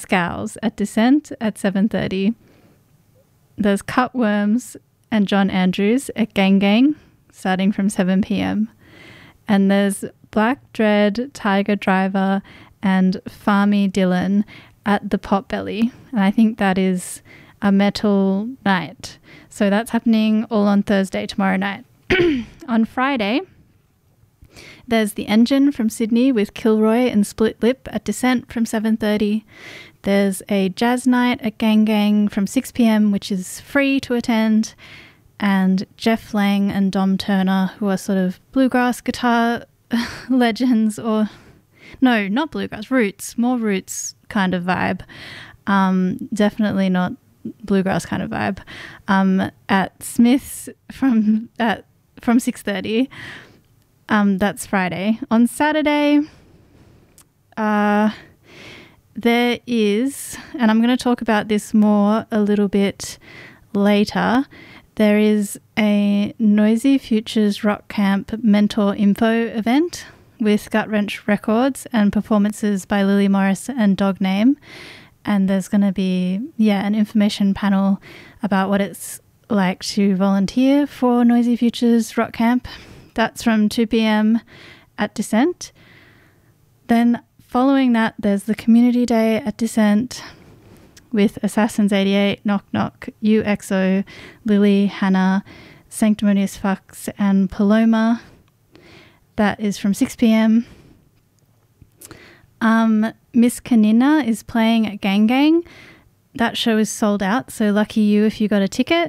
Scows at Descent at 7:30. There's Cutworms and John Andrews at Gang Gang starting from 7 p.m. And there's Black Dread, Tiger Driver and Farmy Dylan at the Potbelly. And I think that is a metal night. So that's happening all on Thursday, tomorrow night. On Friday, there's The Engine from Sydney with Kilroy and Split Lip at Descent from 7:30. There's a jazz night at Gang Gang from 6 p.m, which is free to attend. And Jeff Lang and Dom Turner, who are sort of bluegrass guitar legends, or no, not bluegrass, roots, more roots kind of vibe. Definitely not bluegrass kind of vibe. At Smith's from 6:30. That's Friday. On Saturday, there is, and I'm going to talk about this more a little bit later, there is a Noisy Futures Rock Camp Mentor Info event with Gut Wrench Records and performances by Lily Morris and Dog Name. And there's going to be, an information panel about what it's like to volunteer for Noisy Futures Rock Camp. That's from 2 p.m. at Descent. Then following that, there's the Community Day at Descent with Assassins 88, Knock Knock, UXO, Lily, Hannah, Sanctimonious Fucks and Paloma. That is from 6 p.m. Miss Kanina is playing at Gang Gang. That show is sold out, so lucky you if you got a ticket.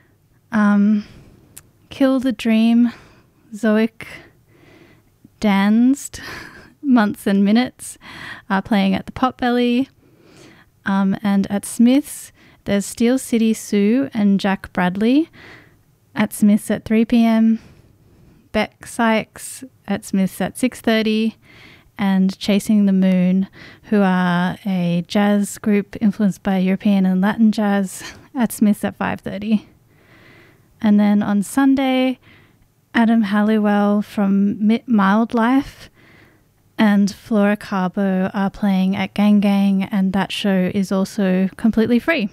Kill the Dream, Zoic, Danced, Months and Minutes are playing at the Potbelly. And at Smith's, there's Steel City Sue and Jack Bradley at Smith's at 3 p.m. Beck Sykes at Smith's at 6:30. And Chasing the Moon, who are a jazz group influenced by European and Latin jazz, at Smith's at 5:30. And then on Sunday, Adam Halliwell from Mild Life and Flora Carbo are playing at Gang Gang, and that show is also completely free.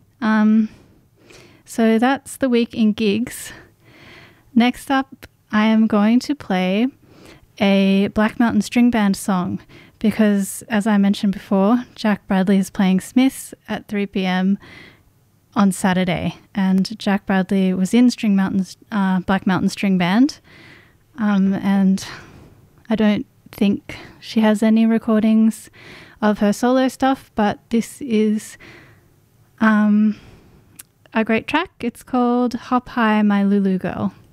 So that's the week in gigs. Next up, I am going to play a Black Mountain String Band song because, as I mentioned before, Jack Bradley is playing Smith's at 3 p.m. on Saturday, and Jack Bradley was in Black Mountain String Band, and I don't think she has any recordings of her solo stuff, but this is a great track. It's called Hop High My Lulu Girl.